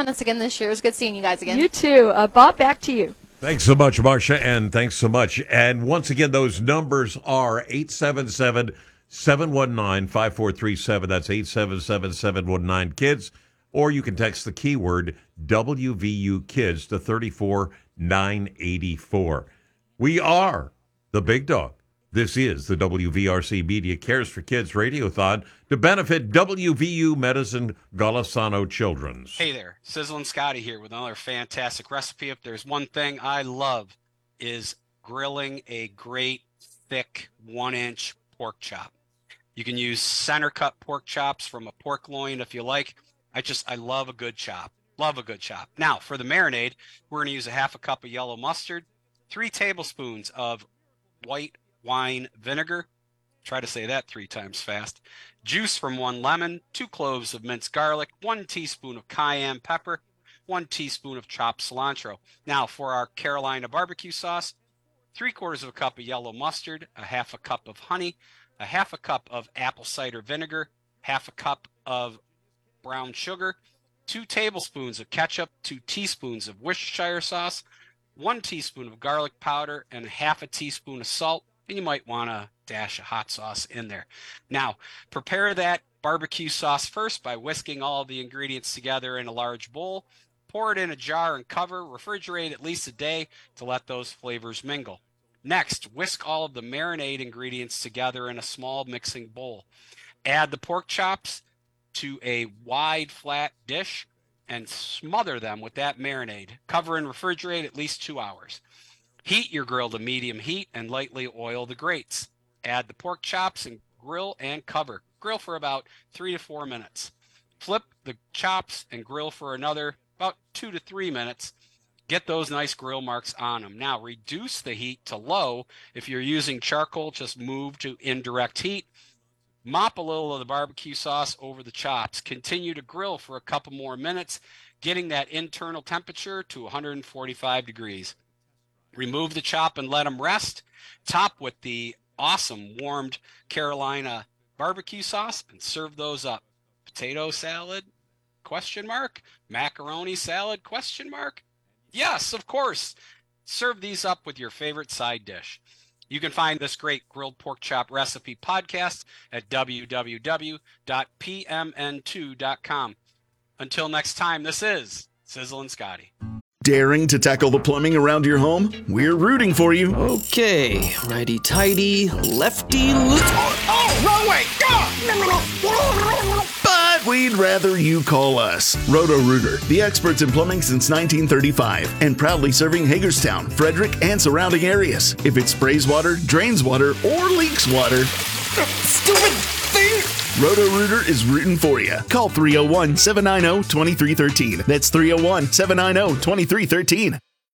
having us again this year. It was good seeing you guys again. You too. Bob, back to you. Thanks so much, Marcia, and thanks so much. And once again, those numbers are 877-719-5437. That's 877-719-KIDS. Or you can text the keyword WVU Kids to 34984. We are the big dog. This is the WVRC Media Cares for Kids Radiothon to benefit WVU Medicine Golisano Children's. Hey there, Sizzlin' Scotty here with another fantastic recipe. If there's one thing I love is grilling a great, thick, 1-inch pork chop. You can use center cut pork chops from a pork loin if you like. I love a good chop. Love a good chop. Now, for the marinade, we're going to use a half a cup of yellow mustard, 3 tablespoons of white wine vinegar. Try to say that 3 times fast. Juice from 1 lemon, 2 cloves of minced garlic, 1 teaspoon of cayenne pepper, 1 teaspoon of chopped cilantro. Now, for our Carolina barbecue sauce, 3/4 of a cup of yellow mustard, a half a cup of honey, a half a cup of apple cider vinegar, half a cup of brown sugar, 2 tablespoons of ketchup, 2 teaspoons of Worcestershire sauce, 1 teaspoon of garlic powder, and half a teaspoon of salt. And you might want to dash a hot sauce in there. Now, prepare that barbecue sauce first by whisking all of the ingredients together in a large bowl. Pour it in a jar and cover. Refrigerate at least a day to let those flavors mingle. Next, whisk all of the marinade ingredients together in a small mixing bowl. Add the pork chops to a wide, flat dish and smother them with that marinade. Cover and refrigerate at least 2 hours. Heat your grill to medium heat and lightly oil the grates. Add the pork chops and grill and cover. Grill for about 3 to 4 minutes. Flip the chops and grill for another about 2 to 3 minutes. Get those nice grill marks on them. Now reduce the heat to low. If you're using charcoal, just move to indirect heat. Mop a little of the barbecue sauce over the chops. Continue to grill for a couple more minutes, getting that internal temperature to 145 degrees. Remove the chop and let them rest. Top with the awesome warmed Carolina barbecue sauce and serve those up. Potato salad? Question mark. Macaroni salad? Question mark. Yes, of course. Serve these up with your favorite side dish. You can find this great grilled pork chop recipe podcast at www.pmn2.com. Until next time, this is Sizzlin' Scotty. Daring to tackle the plumbing around your home? We're rooting for you. Okay, righty-tighty, lefty-loose. Oh, wrong way! But we'd rather you call us. Roto-Rooter, the experts in plumbing since 1935, and proudly serving Hagerstown, Frederick, and surrounding areas. If it sprays water, drains water, or leaks water, stupid thing! Roto-Rooter is rooting for you. Call 301-790-2313. That's 301-790-2313.